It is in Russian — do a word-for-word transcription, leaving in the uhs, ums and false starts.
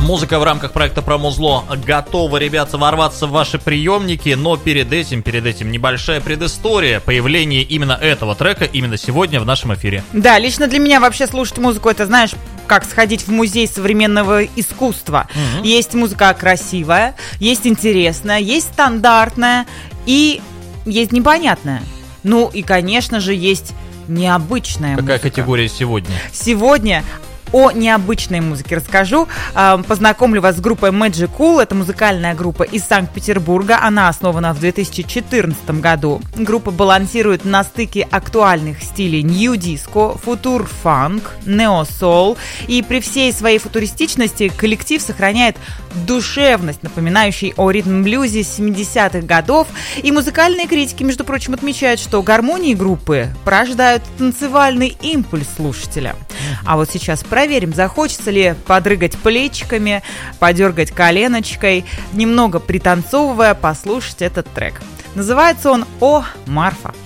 Музыка в рамках проекта «Промузло» готова, ребята, ворваться в ваши приемники, но перед этим, перед этим небольшая предыстория появления именно этого трека именно сегодня в нашем эфире. Да, лично для меня вообще слушать музыку, это, знаешь, как сходить в музей современного искусства. Mm-hmm. Есть музыка красивая, есть интересная, есть стандартная и есть непонятная. Ну и, конечно же, есть необычная Какая музыка. категория сегодня? Сегодня о необычной музыке расскажу. Познакомлю вас с группой Magic Cool. Это музыкальная группа из Санкт-Петербурга. Она основана в две тысячи четырнадцатом году. Группа балансирует на стыке актуальных стилей нью-диско, футур-фанк, нео-соул. И при всей своей футуристичности коллектив сохраняет душевность, напоминающую о ритм-блюзе семидесятых годов. И музыкальные критики, между прочим, отмечают, что гармонии группы порождают танцевальный импульс слушателя. А вот сейчас проверим, захочется ли подрыгать плечиками, подергать коленочкой, немного пританцовывая, послушать этот трек. Называется он «О, Марфа».